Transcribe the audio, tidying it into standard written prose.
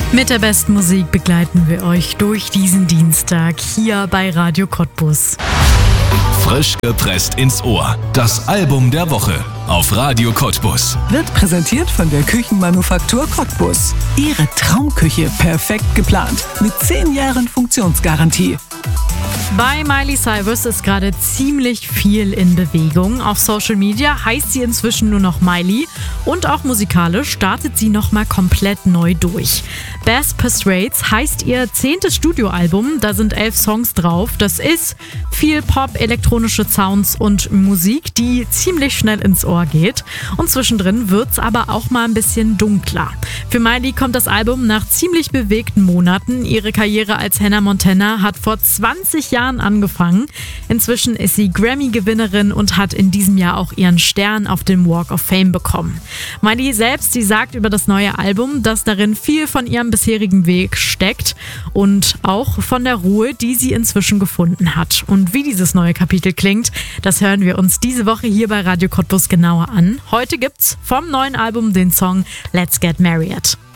Mit der besten Musik begleiten wir euch durch diesen Dienstag hier bei Radio Cottbus. Frisch gepresst ins Ohr. Das Album der Woche auf Radio Cottbus. Wird präsentiert von der Küchenmanufaktur Cottbus. Ihre Traumküche perfekt geplant. Mit 10 Jahren Funktionsgarantie. Bei Miley Cyrus ist gerade ziemlich viel in Bewegung. Auf Social Media heißt sie inzwischen nur noch Miley und auch musikalisch startet sie nochmal komplett neu durch. Best Persuades heißt ihr 10. Studioalbum, da sind 11 Songs drauf. Das ist viel Pop, elektronische Sounds und Musik, die ziemlich schnell ins Ohr geht. Und zwischendrin wird's aber auch mal ein bisschen dunkler. Für Miley kommt das Album nach ziemlich bewegten Monaten. Ihre Karriere als Hannah Montana hat vor 20 Jahren angefangen. Inzwischen ist sie Grammy-Gewinnerin und hat in diesem Jahr auch ihren Stern auf dem Walk of Fame bekommen. Miley selbst, sie sagt über das neue Album, dass darin viel von ihrem bisherigen Weg steckt und auch von der Ruhe, die sie inzwischen gefunden hat. Und wie dieses neue Kapitel klingt, das hören wir uns diese Woche hier bei Radio Cottbus genauer an. Heute gibt's vom neuen Album den Song Let's Get Married.